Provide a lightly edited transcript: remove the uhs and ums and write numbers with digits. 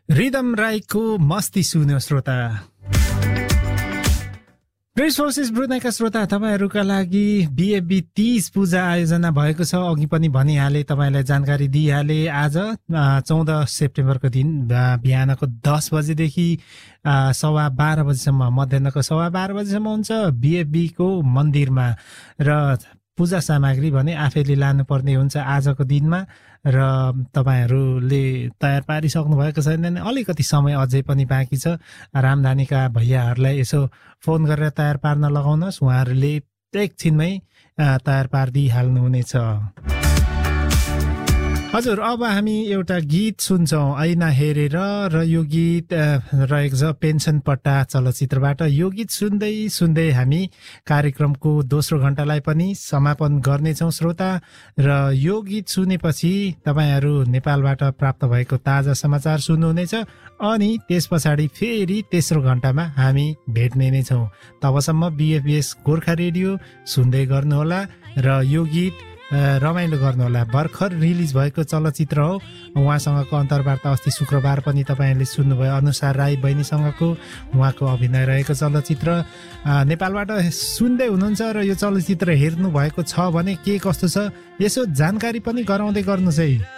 Rhythm राईको मस्ती सुन्यो श्रोता। ग्रेट सोर्सेस ब्रुनाईका श्रोता, तपाईँहरूका लागि बिएफबी 30 पूजा आयोजना भएको छ। अघि पनि भनिहाले, तपाईँलाई जानकारी दिइहाले। आज 14 सेप्टेम्बरको दिन बिहानको 10 बजेदेखि 12:15 बजीसम्म, मध्याहको 12:15 बजीसम्म हुन्छ बिएफबीको मन्दिरमा। र पूजा सामग्री भने आफैले लानुपर्ने हुन्छ आजको दिनमा। र तपाईँहरूले तयार पारिसक्नु भएको छैन भने अलिकति समय अझै पनि बाँकी छ। रामधानीका भैयाहरूलाई यसो फोन गरेर तयार पार्न लगाउनुहोस्, उहाँहरूले एकछिनमै तयार पारिदिइहाल्नुहुनेछ। हजुर, अब हामी एउटा गीत सुन्छौँ, ऐना हेरेर। र यो गीत रहेको छ पेन्सन पट्टा चलचित्रबाट। यो गीत सुन्दै सुन्दै हामी कार्यक्रमको दोस्रो घण्टालाई पनि समापन गर्नेछौँ श्रोता। र यो गीत सुनेपछि तपाईँहरू नेपालबाट प्राप्त भएको ताजा समाचार सुन्नुहुनेछ। अनि त्यस पछाडि फेरि तेस्रो घण्टामा हामी भेट्ने नै छौँ। तबसम्म बिएफबिएस गोर्खा रेडियो सुन्दै गर्नुहोला र यो गीत रमाइलो गर्नुहोला। भर्खर रिलिज भएको चलचित्र हो, उहाँसँगको अन्तर्वार्ता अस्ति शुक्रबार पनि तपाईँहरूले सुन्नुभयो। अनुसार राई बहिनीसँगको उहाँको अभिनय रहेको चलचित्र नेपालबाट सुन्दै हुनुहुन्छ र यो चलचित्र हेर्नु भएको छ भने के कस्तो छ यसो जानकारी पनि गराउँदै गर्नुहोस् है।